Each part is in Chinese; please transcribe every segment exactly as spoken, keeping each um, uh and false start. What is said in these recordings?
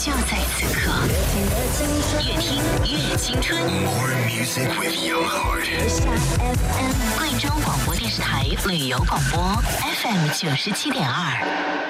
就在此刻，越听越青春。More music with young heart。贵州广播电视台旅游广播 F M 九十七点二。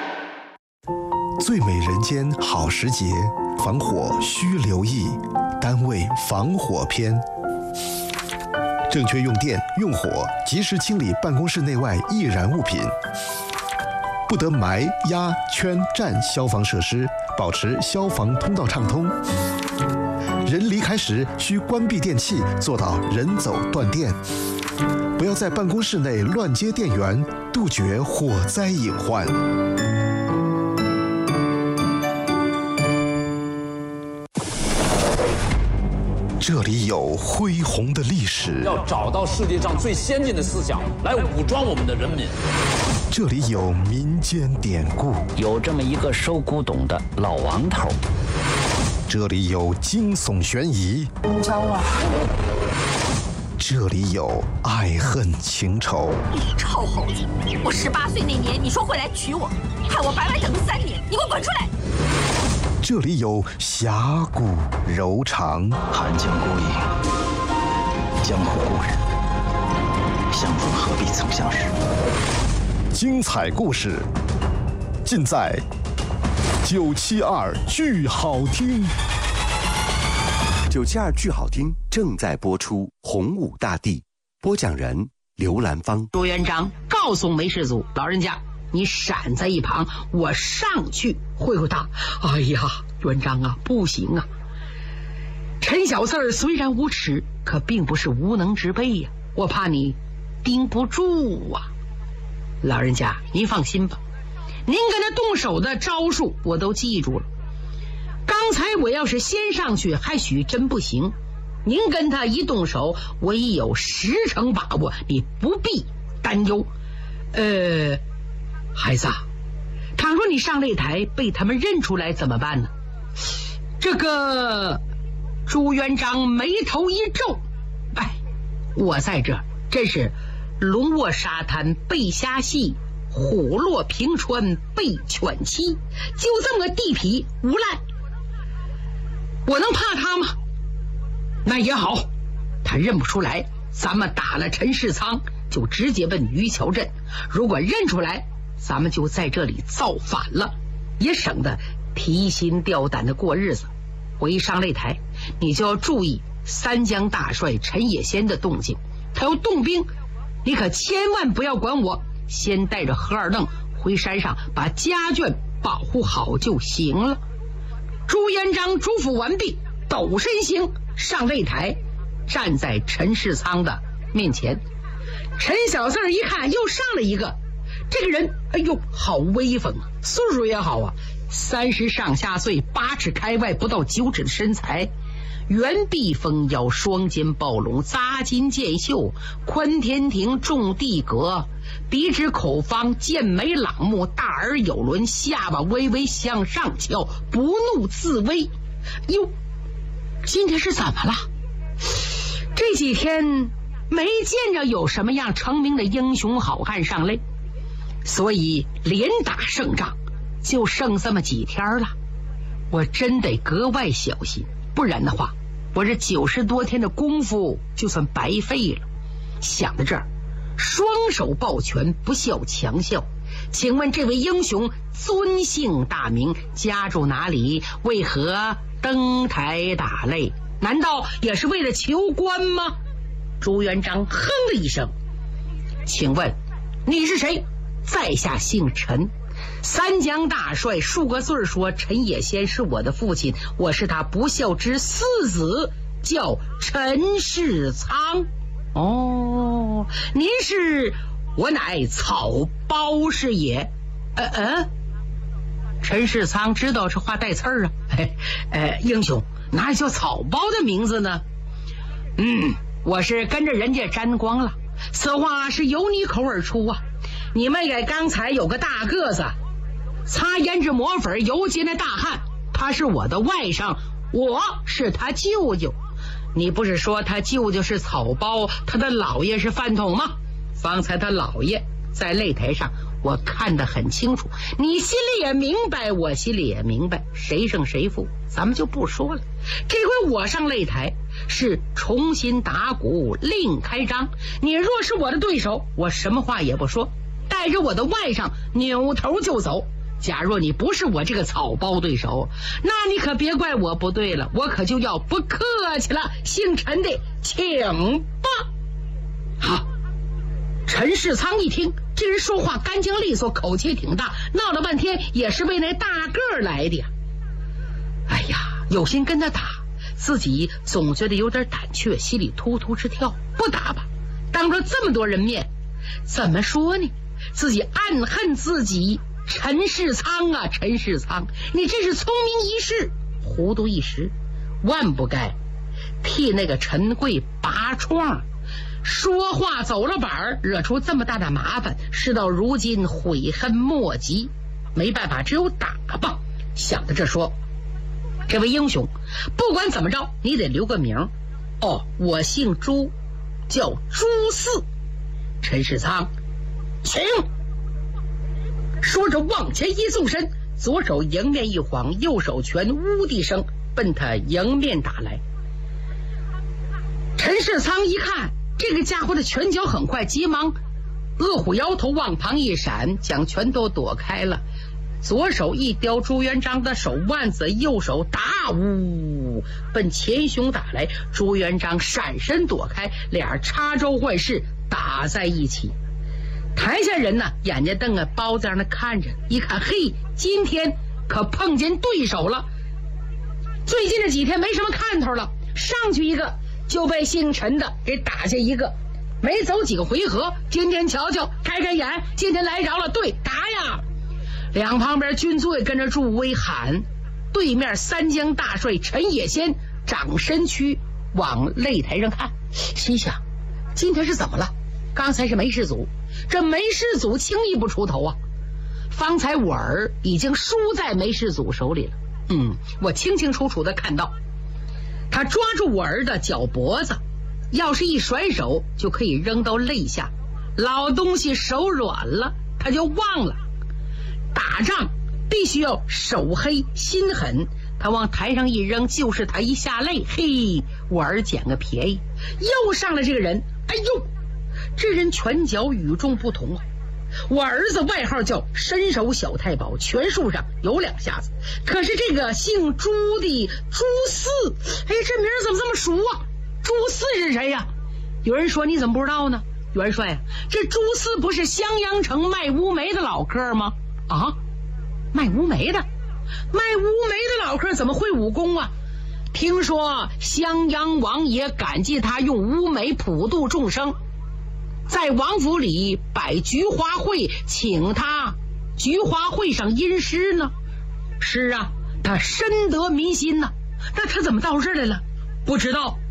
最美人间好时节，防火需留意，单位防火篇。正确用电用火，及时清理办公室内外易燃物品。不得埋、压、圈、占消防设施，保持消防通道畅通。人离开时需关闭电器，做到人走断电。不要在办公室内乱接电源，杜绝火灾隐患。这里有恢宏的历史， 要找到世界上最先进的思想来武装我们的人民。 这里有民间典故， 有这么一个收古董的老王头。 这里有惊悚悬疑， 你找我？ 这里有爱恨情仇。 你臭猴子！我十八岁那年你说会来娶我，害我白白等了三年，你给我滚出来！ 这里有侠骨柔肠， 寒江孤影，江湖故人，相逢何必曾相识。 精彩故事尽在九七二剧好听。 九七二剧好听正在播出，《洪武大帝》，播讲人刘兰芳。 朱元璋告诉梅世祖老人家，你闪在一旁，我上去会会他。哎呀，元璋啊，不行啊！陈小四虽然无耻，可并不是无能之辈呀、啊，我怕你盯不住啊。老人家，您放心吧，您跟他动手的招数我都记住了。刚才我要是先上去，还许真不行。您跟他一动手，我已有十成把握，你不必担忧。呃。孩子，倘若你上擂台被他们认出来怎么办呢？这个朱元璋眉头一皱，哎，我在这真是龙卧沙滩被虾戏，虎落平川被犬欺，就这么个地痞无赖，我能怕他吗？那也好，他认不出来，咱们打了陈世仓就直接奔渔桥镇，如果认出来，咱们就在这里造反了，也省得提心吊胆的过日子。我一上擂台，你就要注意三江大帅陈野先的动静，他要动兵，你可千万不要管我，先带着何二愣回山上把家眷保护好就行了。朱元璋嘱咐完毕，抖身形上擂台，站在陈世仓的面前。陈小四一看，又上了一个。这个人，哎呦，好威风啊！岁数也好啊，三十上下岁，八尺开外，不到九尺的身材，圆臂丰腰，双肩抱龙，扎金剑袖，宽天庭，重地阁，鼻直口方，剑眉朗目，大耳有轮，下巴微微向上翘，不怒自威。哟，今天是怎么了？这几天没见着有什么样成名的英雄好汉上擂。所以连打胜仗就剩这么几天了，我真得格外小心，不然的话我这九十多天的功夫就算白费了。想到这儿，双手抱拳，不孝强笑，请问这位英雄尊姓大名，家住哪里，为何登台打擂？难道也是为了求官吗？朱元璋哼了一声，请问你是谁？在下姓陈，三江大帅数个岁说陈野先是我的父亲，我是他不孝之四子，叫陈世仓。哦，您是我乃草包是也。呃呃，陈世仓知道这话带刺儿啊。嘿，呃，英雄哪叫草包的名字呢？嗯，我是跟着人家沾光了，此话是由你口而出啊。你们给刚才有个大个子擦胭脂抹粉游街那大汉，他是我的外甥，我是他舅舅。你不是说他舅舅是草包，他的姥爷是饭桶吗？方才他姥爷在擂台上我看得很清楚，你心里也明白，我心里也明白，谁胜谁负咱们就不说了。这回我上擂台是重新打鼓另开张，你若是我的对手，我什么话也不说，带着我的外甥扭头就走。假若你不是我这个草包对手，那你可别怪我不对了，我可就要不客气了。姓陈的请吧。好，陈世昌一听这人说话干净利索，口气挺大，闹了半天也是为那大个儿来的呀。哎呀，有心跟他打，自己总觉得有点胆怯，心里突突直跳。不打吧，当着这么多人面，怎么说呢？自己暗恨自己，陈世昌啊，陈世昌，你真是聪明一世，糊涂一时，万不该替那个陈贵拔创。说话走了板，惹出这么大的麻烦，事到如今悔恨莫及，没办法，只有打吧。想到这说，这位英雄，不管怎么着，你得留个名。哦，我姓朱，叫朱四。陈世昌，请。说着往前一纵身，左手迎面一晃，右手拳呜的声奔他迎面打来。陈世昌一看这个家伙的拳脚很快，急忙恶虎摇头往旁一闪，将拳头躲开了，左手一叼朱元璋的手腕子，右手打呜奔前胸打来。朱元璋闪身躲开，俩插招换式打在一起。台下人呢眼睛瞪啊包在那看着，一看嘿，今天可碰见对手了。最近这几天没什么看头了，上去一个就被姓陈的给打下一个，没走几个回合，今天瞧瞧，开开眼，今天来着了，对，打呀！两旁边军座也跟着助威喊，对面三江大帅陈野先长身躯往擂台上看，心想今天是怎么了？刚才是梅世祖，这梅世祖轻易不出头啊！方才我儿已经输在梅世祖手里了，嗯，我清清楚楚的看到他抓住我儿的脚脖子，要是一甩手就可以扔到肋下，老东西手软了，他就忘了打仗必须要手黑心狠，他往台上一扔，就是他一下泪，嘿，我儿捡个便宜。又上来这个人，哎呦，这人拳脚与众不同啊！我儿子外号叫身手小太保，拳术上有两下子。可是这个姓朱的朱四，哎，这名怎么这么熟啊？朱四是谁呀？有人说你怎么不知道呢？元帅啊，这朱四不是襄阳城卖乌梅的老客吗？啊，卖乌梅的，卖乌梅的老客怎么会武功啊？听说襄阳王爷感激他用乌梅普度众生，在王府里摆菊花会，请他菊花会上吟诗呢。是啊，他深得民心呢。那他怎么到这儿来了？不知道。